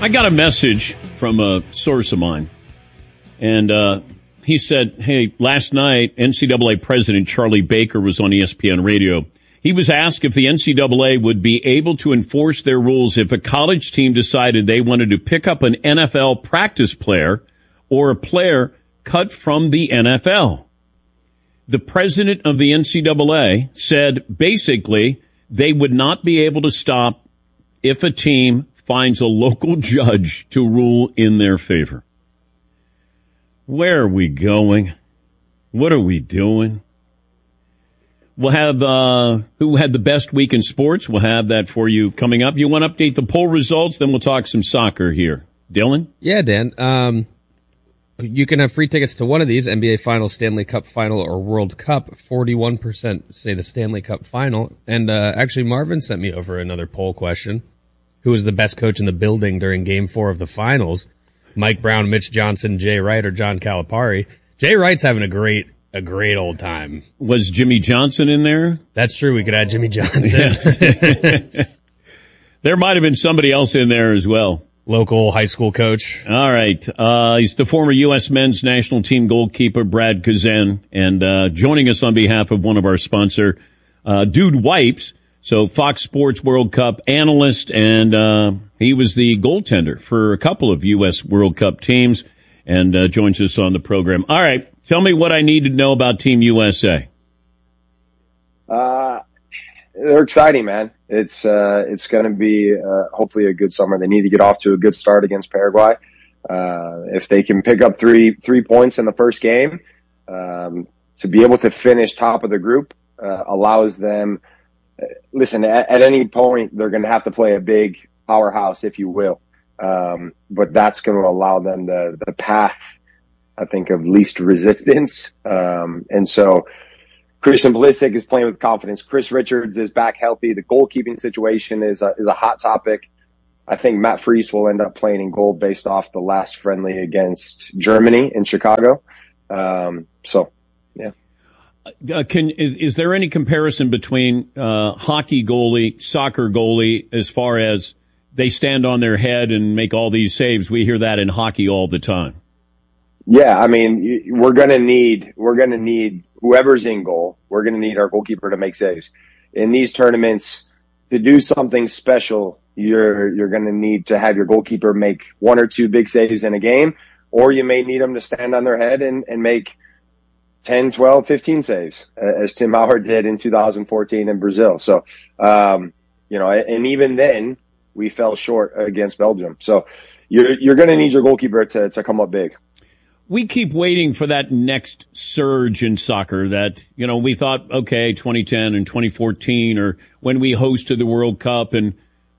I got a message from a source of mine, and he said, hey, last night, NCAA President Charlie Baker was on ESPN Radio. He was asked if the NCAA would be able to enforce their rules if a college team decided they wanted to pick up an NFL practice player or a player cut from the NFL. The president of the NCAA said basically they would not be able to stop if a team finds a local judge to rule in their favor. Where are we going? What are we doing? We'll have who had the best week in sports. We'll have that for you coming up. You want to update the poll results? Then we'll talk some soccer here. Dylan? Yeah, Dan. You can have free tickets to one of these, NBA Final, Stanley Cup Final, or World Cup. 41% say the Stanley Cup Final. And actually, Marvin sent me over another poll question. Who was the best coach in the building during Game 4 of the Finals? Mike Brown, Mitch Johnson, Jay Wright, or John Calipari? Jay Wright's having a great old time. Was Jimmy Johnson in there? That's true. We could add Jimmy Johnson. There might have been somebody else in there as well. Local high school coach. All right. He's the former U.S. men's national team goalkeeper, Brad Kazan, and joining us on behalf of one of our sponsor, Dude Wipes. So Fox Sports World Cup analyst, and he was the goaltender for a couple of U.S. World Cup teams, and joins us on the program. All right, tell me what I need to know about Team USA. They're exciting, man. It's going to be hopefully a good summer. They need to get off to a good start against Paraguay. If they can pick up three points in the first game, to be able to finish top of the group allows them. Listen, at any point, they're going to have to play a big powerhouse, if you will. But that's going to allow them the path, I think, of least resistance. And so Christian Pulisic is playing with confidence. Chris Richards is back healthy. The goalkeeping situation is a hot topic. I think Matt Freese will end up playing in goal based off the last friendly against Germany in Chicago. Yeah. Is there any comparison between hockey goalie, soccer goalie, as far as they stand on their head and make all these saves? We hear that in hockey all the time. Yeah, I mean, we're gonna need whoever's in goal. We're gonna need our goalkeeper to make saves. In these tournaments, to do something special, you're gonna need to have your goalkeeper make one or two big saves in a game, or you may need them to stand on their head and make 10, 12, 15 saves, as Tim Howard did in 2014 in Brazil. So, and even then we fell short against Belgium. So you're going to need your goalkeeper to come up big. We keep waiting for that next surge in soccer that, we thought, okay, 2010 and 2014, or when we hosted the World Cup. And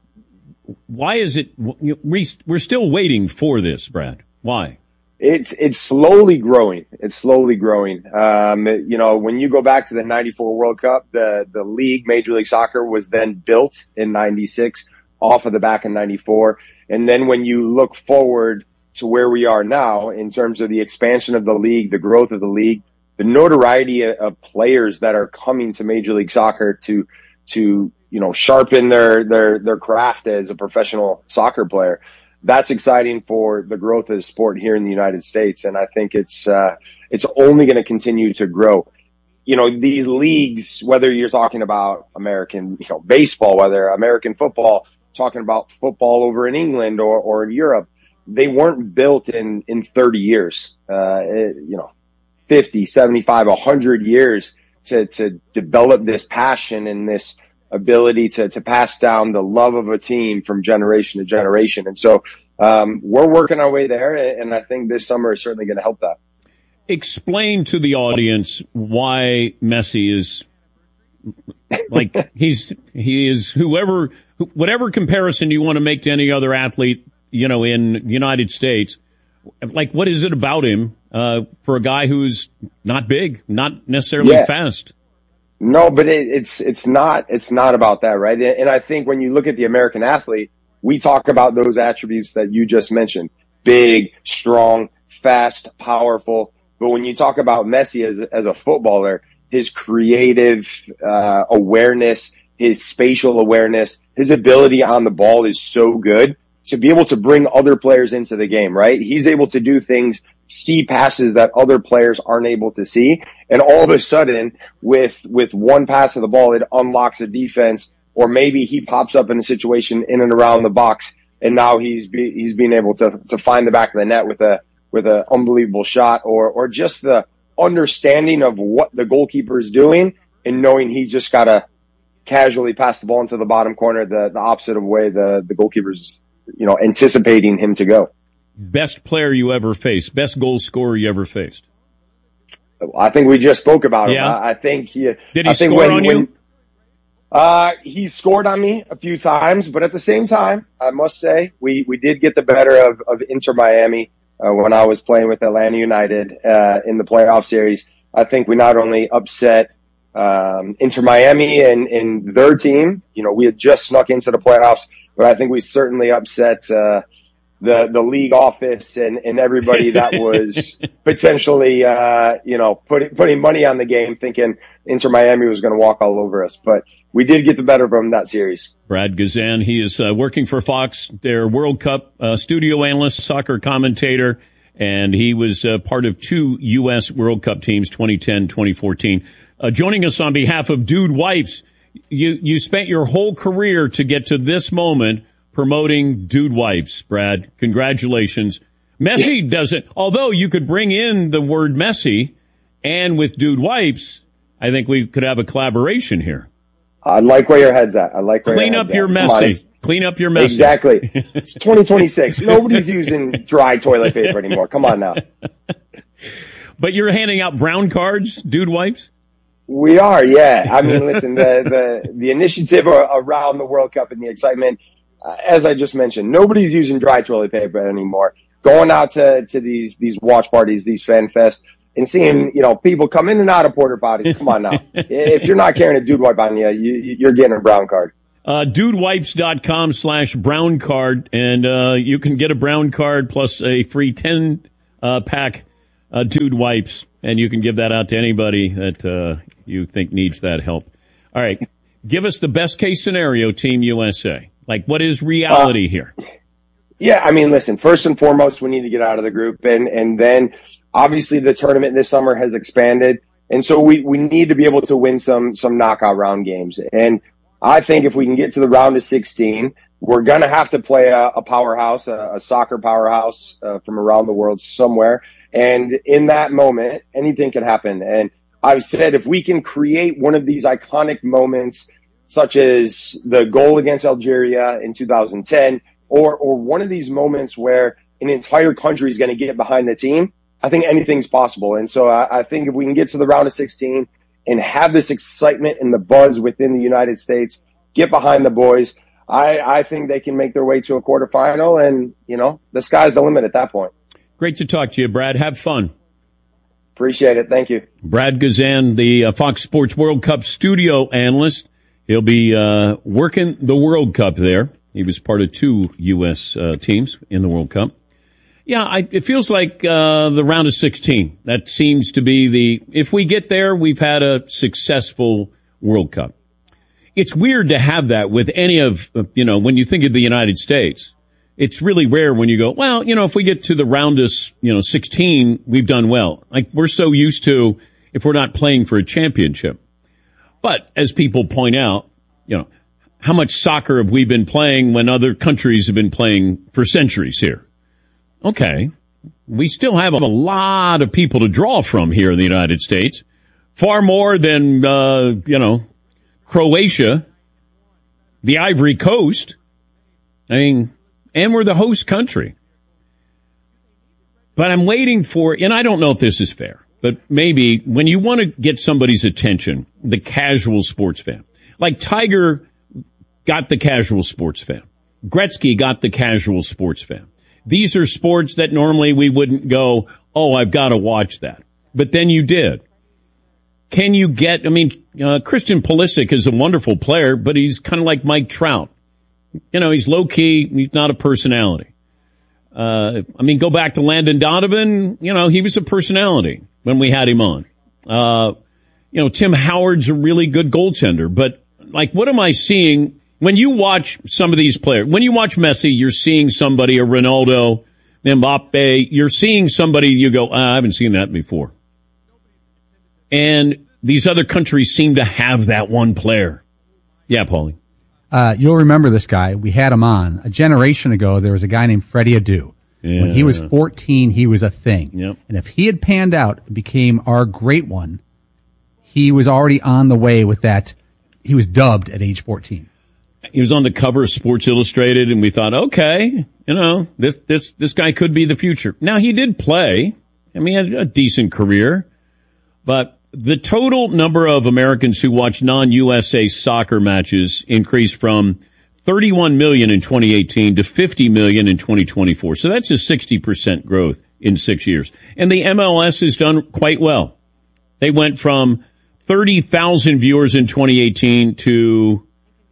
why is it we're still waiting for this, Brad? Why? It's slowly growing. It's slowly growing. When you go back to the 94 World Cup, the league, Major League Soccer, was then built in 96 off of the back in 94. And then when you look forward to where we are now in terms of the expansion of the league, the growth of the league, the notoriety of players that are coming to Major League Soccer to sharpen their craft as a professional soccer player. That's exciting for the growth of the sport here in the United States. And I think it's only going to continue to grow. These leagues, whether you're talking about American, baseball, whether American football, talking about football over in England or in Europe, they weren't built in 30 years, 50, 75, 100 years to develop this passion and this ability to pass down the love of a team from generation to generation. And so we're working our way there, and I think this summer is certainly going to help that. Explain to the audience why Messi is like he is whatever comparison you want to make to any other athlete, in the United States. Like, what is it about him for a guy who's not big, not necessarily fast? No, but it's not about that, right? And I think when you look at the American athlete, we talk about those attributes that you just mentioned: big, strong, fast, powerful. But when you talk about Messi as a footballer, his creative awareness, his spatial awareness, his ability on the ball is so good to be able to bring other players into the game, right? He's able to do things, see passes that other players aren't able to see. And all of a sudden, with one pass of the ball, it unlocks a defense, or maybe he pops up in a situation in and around the box, and now he's being able to find the back of the net with a unbelievable shot, or just the understanding of what the goalkeeper is doing and knowing he just got to casually pass the ball into the bottom corner, the opposite of way the goalkeeper's, anticipating him to go. Best player you ever faced, best goal scorer you ever faced? I think we just spoke about him. Yeah. I think Did he score on you? He scored on me a few times, but at the same time, I must say, we did get the better of Inter Miami when I was playing with Atlanta United in the playoff series. I think we not only upset Inter Miami and their team, we had just snuck into the playoffs, but I think we certainly upset the league office and everybody that was potentially putting money on the game, thinking Inter Miami was going to walk all over us. But we did get the better of them in that series. Brad Guzan, he is working for Fox, their World Cup studio analyst, soccer commentator, and he was part of 2 U.S. World Cup teams, 2010, 2014. Joining us on behalf of Dude Wipes, you spent your whole career to get to this moment promoting Dude Wipes, Brad. Congratulations. Messi doesn't, although you could bring in the word Messi, and with Dude Wipes, I think we could have a collaboration here. I like where your head's at. Clean up your Messi. Clean up your Messi. Exactly. It's 2026. Nobody's using dry toilet paper anymore. Come on now. But you're handing out brown cards, Dude Wipes? We are, yeah. I mean, listen, the initiative around the World Cup and the excitement, as I just mentioned, nobody's using dry toilet paper anymore. Going out to these watch parties, these fan fests, and seeing, people come in and out of porta potties. Come on now. If you're not carrying a Dude Wipe on you, you're getting a brown card. Dudewipes.com/brown card, and you can get a brown card plus a free 10-pack Dude Wipes, and you can give that out to anybody that you think needs that help. All right. Give us the best case scenario, Team USA. Like, what is reality here? Yeah, I mean, listen, first and foremost, we need to get out of the group. And then, obviously, the tournament this summer has expanded. And so we need to be able to win some knockout round games. And I think if we can get to the round of 16, we're going to have to play a powerhouse, a soccer powerhouse from around the world somewhere. And in that moment, anything can happen. And I've said if we can create one of these iconic moments, such as the goal against Algeria in 2010, or one of these moments where an entire country is going to get behind the team, I think anything's possible. And so I think if we can get to the round of 16 and have this excitement and the buzz within the United States, get behind the boys, I think they can make their way to a quarterfinal, and, the sky's the limit at that point. Great to talk to you, Brad. Have fun. Appreciate it. Thank you. Brad Guzan, the Fox Sports World Cup studio analyst. He'll be working the World Cup there. He was part of 2 U.S. teams in the World Cup. Yeah, it feels like the round of 16. That seems to be if we get there, we've had a successful World Cup. It's weird to have that with any of, when you think of the United States. It's really rare when you go, well, if we get to the round of, 16, we've done well. Like, we're so used to if we're not playing for a championship. But as people point out, how much soccer have we been playing when other countries have been playing for centuries here? Okay. We still have a lot of people to draw from here in the United States. Far more than, Croatia, the Ivory Coast. And we're the host country. But I'm waiting for, and I don't know if this is fair, but maybe when you want to get somebody's attention, the casual sports fan, like Tiger got the casual sports fan. Gretzky got the casual sports fan. These are sports that normally we wouldn't go, oh, I've got to watch that. But then you did. Can you get, Christian Pulisic is a wonderful player, but he's kind of like Mike Trout. He's low-key. He's not a personality. Go back to Landon Donovan. He was a personality when we had him on. Tim Howard's a really good goaltender. But, what am I seeing When you watch some of these players, when you watch Messi, you're seeing somebody, a Ronaldo, Mbappe, you're seeing somebody, you go, I haven't seen that before. And these other countries seem to have that one player. Yeah, Paulie. You'll remember this guy. We had him on. A generation ago, there was a guy named Freddie Adu. Yeah. When he was 14, he was a thing. Yep. And if he had panned out and became our great one, he was already on the way with that. He was dubbed at age 14. He was on the cover of Sports Illustrated, and we thought, okay, this guy could be the future. Now, he did play. I mean, he had a decent career. But the total number of Americans who watch non-USA soccer matches increased from 31 million in 2018 to 50 million in 2024. So that's a 60% growth in 6 years. And the MLS has done quite well. They went from 30,000 viewers in 2018 to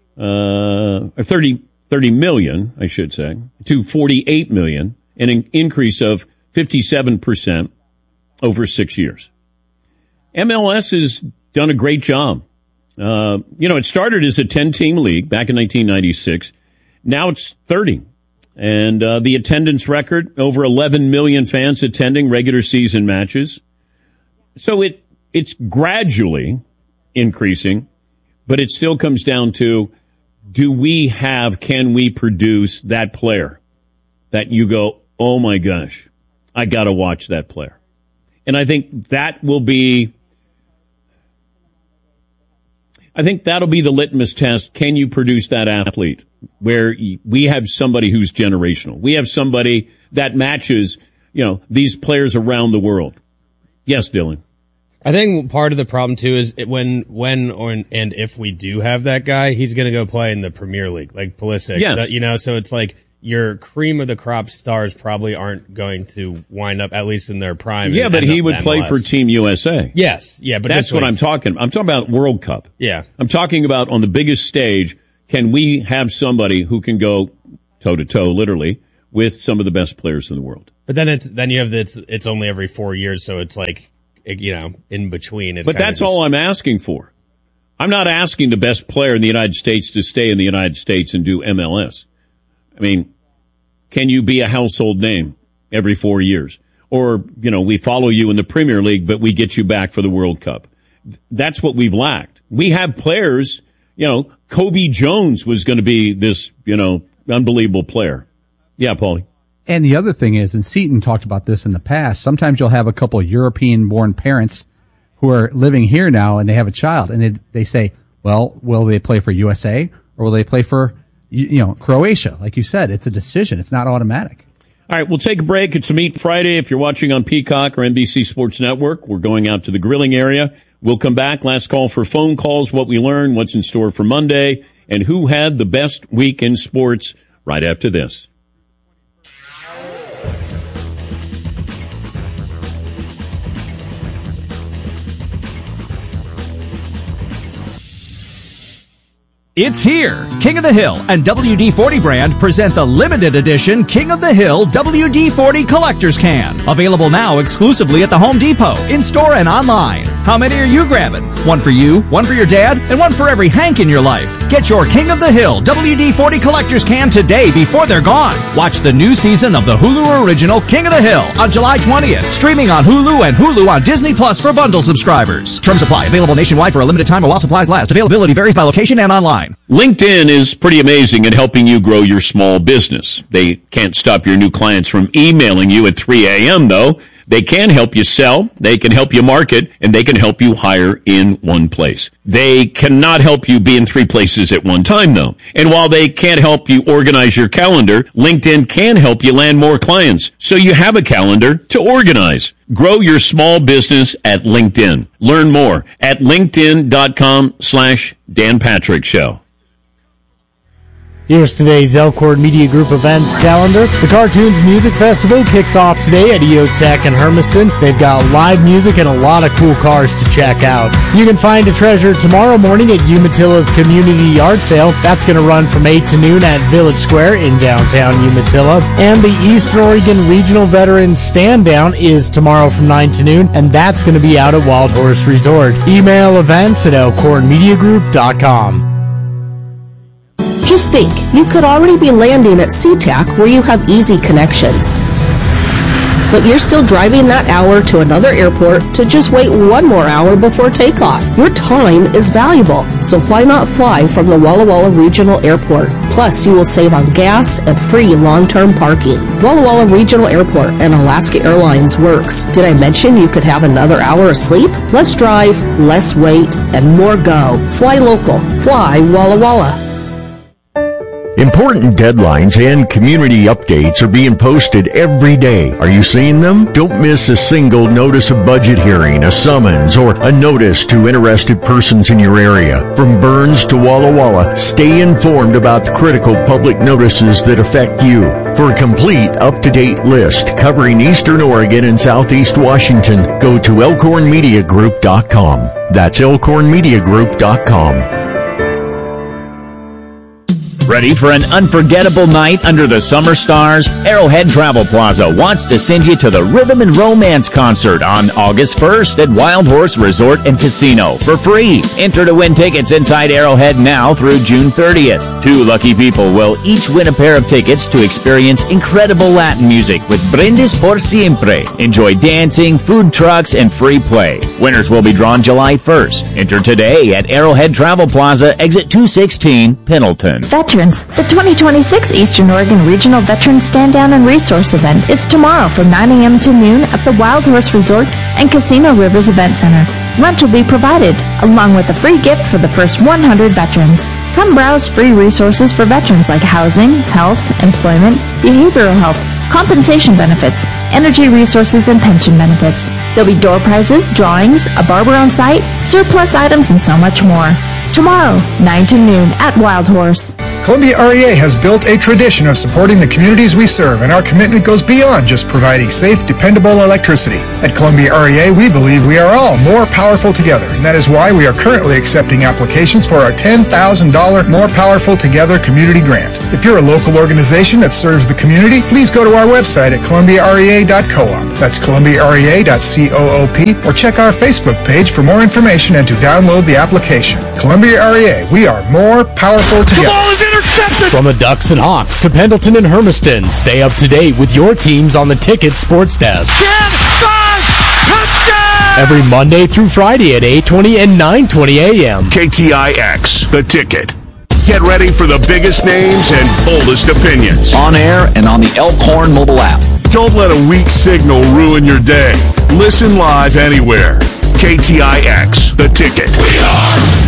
30 million, I should say, to 48 million, an increase of 57% over 6 years. MLS has done a great job. It started as a 10-team league back in 1996. Now it's 30. And the attendance record, over 11 million fans attending regular season matches. So it's gradually increasing, but it still comes down to, can we produce that player that you go, oh my gosh, I got to watch that player. And I think that'll be the litmus test. Can you produce that athlete where we have somebody who's generational? We have somebody that matches, these players around the world. Yes, Dylan. I think part of the problem too is when and if we do have that guy, he's going to go play in the Premier League, like Pulisic. Yes. So it's like your cream of the crop stars probably aren't going to wind up, at least in their prime. Yeah, but he would play for Team USA. Yes, yeah, but that's what I'm talking. I'm talking about World Cup. Yeah, I'm talking about on the biggest stage. Can we have somebody who can go toe to toe, literally, with some of the best players in the world? But then you have it's only every 4 years, so it's like, in between. But that's all I'm asking for. I'm not asking the best player in the United States to stay in the United States and do MLS. I mean, can you be a household name every 4 years? Or, we follow you in the Premier League, but we get you back for the World Cup. That's what we've lacked. We have players, Kobe Jones was going to be this, unbelievable player. Yeah, Paulie. And the other thing is, and Seton talked about this in the past, sometimes you'll have a couple of European-born parents who are living here now and they have a child, and they say, well, will they play for USA or will they play for, Croatia? Like you said, it's a decision. It's not automatic. All right, we'll take a break. It's a Meet Friday. If you're watching on Peacock or NBC Sports Network, we're going out to the grilling area. We'll come back. Last call for phone calls, what we learned, what's in store for Monday, and who had the best week in sports right after this. It's here! King of the Hill and WD-40 brand present the limited edition King of the Hill WD-40 Collector's Can. Available now exclusively at the Home Depot, in-store and online. How many are you grabbing? One for you, one for your dad, and one for every Hank in your life. Get your King of the Hill WD-40 Collector's Can today before they're gone. Watch the new season of the Hulu original King of the Hill on July 20th. Streaming on Hulu and Hulu on Disney Plus for bundle subscribers. Terms apply. Available nationwide for a limited time or while supplies last. Availability varies by location and online. LinkedIn is pretty amazing at helping you grow your small business. They can't stop your new clients from emailing you at 3 a.m., though. They can help you sell, they can help you market, and they can help you hire in one place. They cannot help you be in 3 places at one time, though. And while they can't help you organize your calendar, LinkedIn can help you land more clients, so you have a calendar to organize. Grow your small business at LinkedIn. Learn more at linkedin.com/Dan Patrick Show. Here's today's Elkhorn Media Group events calendar. The Cartoons Music Festival kicks off today at EOTech in Hermiston. They've got live music and a lot of cool cars to check out. You can find a treasure tomorrow morning at Umatilla's Community Yard Sale. That's going to run from 8 to noon at Village Square in downtown Umatilla. And the Eastern Oregon Regional Veterans Stand Down is tomorrow from 9 to noon, and that's going to be out at Wild Horse Resort. Email events at elkhornmediagroup.com. Just think, you could already be landing at SeaTac where you have easy connections. But you're still driving that hour to another airport to just wait 1 more hour before takeoff. Your time is valuable, so why not fly from the Walla Walla Regional Airport? Plus, you will save on gas and free long-term parking. Walla Walla Regional Airport and Alaska Airlines works. Did I mention you could have another hour of sleep? Less drive, less wait, and more go. Fly local. Fly Walla Walla. Important deadlines and community updates are being posted every day. Are you seeing them? Don't miss a single notice of budget hearing, a summons, or a notice to interested persons in your area. From Burns to Walla Walla, stay informed about the critical public notices that affect you. For a complete, up-to-date list covering Eastern Oregon and Southeast Washington, go to elkhornmediagroup.com. That's elkhornmediagroup.com. Ready for an unforgettable night under the summer stars? Arrowhead Travel Plaza wants to send you to the Rhythm and Romance concert on August 1st at Wild Horse Resort and Casino for free. Enter to win tickets inside Arrowhead now through June 30th. 2 lucky people will each win a pair of tickets to experience incredible Latin music with Brindis por Siempre. Enjoy dancing, food trucks, and free play. Winners will be drawn July 1st. Enter today at Arrowhead Travel Plaza, exit 216, Pendleton. Veterans, the 2026 Eastern Oregon Regional Veterans Stand Down and Resource Event is tomorrow from 9 a.m. to noon at the Wild Horse Resort and Casino Rivers Event Center. Lunch will be provided, along with a free gift for the first 100 veterans. Come browse free resources for veterans like housing, health, employment, behavioral health, compensation benefits, energy resources, and pension benefits. There'll be door prizes, drawings, a barber on site, surplus items, and so much more. Tomorrow, 9 to noon at Wild Horse. Columbia REA has built a tradition of supporting the communities we serve, and our commitment goes beyond just providing safe, dependable electricity. At Columbia REA, we believe we are all more powerful together, and that is why we are currently accepting applications for our $10,000 More Powerful Together Community Grant. If you're a local organization that serves the community, please go to our website at columbiarea.coop. That's columbiarea.coop, or check our Facebook page for more information and to download the application. Columbia REA, we are more powerful together. The ball is intercepted! From the Ducks and Hawks to Pendleton and Hermiston, stay up to date with your teams on the Ticket Sports Desk. 10, 5, touchdown! Every Monday through Friday at 8:20 and 9:20 a.m. KTIX, The Ticket. Get ready for the biggest names and boldest opinions. On air and on the Elkhorn mobile app. Don't let a weak signal ruin your day. Listen live anywhere. KTIX, The Ticket. We are